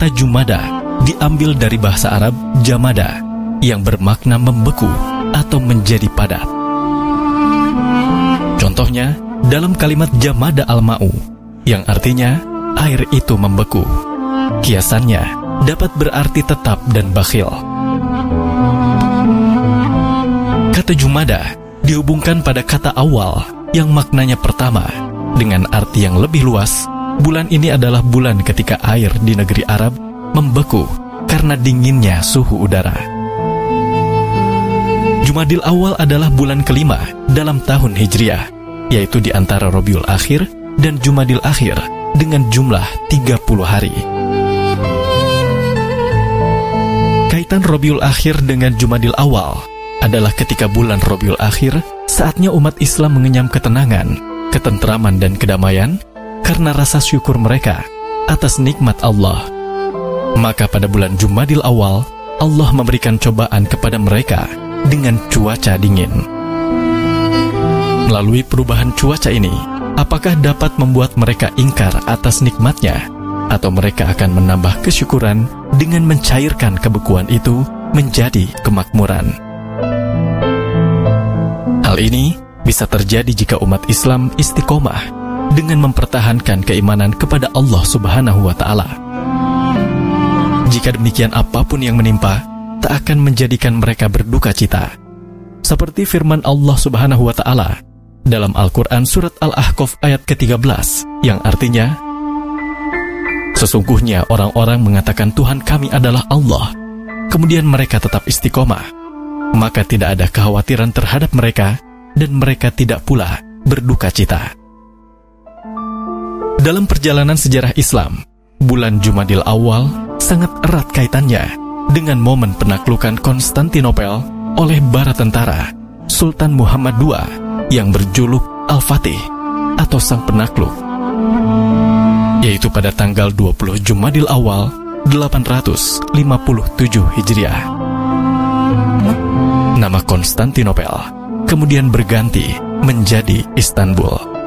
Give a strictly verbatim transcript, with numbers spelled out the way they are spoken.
Kata Jumada diambil dari bahasa Arab jamada, yang bermakna membeku atau menjadi padat. Contohnya, dalam kalimat jamada al-ma'u, yang artinya air itu membeku. Kiasannya dapat berarti tetap dan bakhil. Kata Jumada dihubungkan pada kata awal yang maknanya pertama, dengan arti yang lebih luas. Bulan ini adalah bulan ketika air di negeri Arab membeku karena dinginnya suhu udara. Jumadil Awal adalah bulan kelima dalam tahun Hijriah, yaitu di antara Rabiul Akhir dan Jumadil Akhir dengan jumlah tiga puluh hari. Kaitan Rabiul Akhir dengan Jumadil Awal adalah ketika bulan Rabiul Akhir saatnya umat Islam mengenyam ketenangan, ketentraman dan kedamaian karena rasa syukur mereka atas nikmat Allah. Maka pada bulan Jumadil Awal, Allah memberikan cobaan kepada mereka dengan cuaca dingin. Melalui perubahan cuaca ini, apakah dapat membuat mereka ingkar atas nikmatnya, atau mereka akan menambah kesyukuran dengan mencairkan kebekuan itu menjadi kemakmuran? Hal ini bisa terjadi jika umat Islam istiqomah dengan mempertahankan keimanan kepada Allah Subhanahu wa Ta'ala. Jika demikian, apapun yang menimpa tak akan menjadikan mereka berduka cita. Seperti firman Allah Subhanahu wa Ta'ala dalam Al-Quran Surat Al-Ahqaf ayat ke tiga belas, yang artinya, sesungguhnya orang-orang mengatakan Tuhan kami adalah Allah, kemudian mereka tetap istiqomah, maka tidak ada kekhawatiran terhadap mereka, dan mereka tidak pula berduka cita. Dalam perjalanan sejarah Islam, bulan Jumadil Awal sangat erat kaitannya dengan momen penaklukan Konstantinopel oleh bala tentara Sultan Muhammad kedua yang berjuluk Al-Fatih atau Sang Penakluk, yaitu pada tanggal dua puluh Jumadil Awal delapan ratus lima puluh tujuh Hijriah. Nama Konstantinopel kemudian berganti menjadi Istanbul.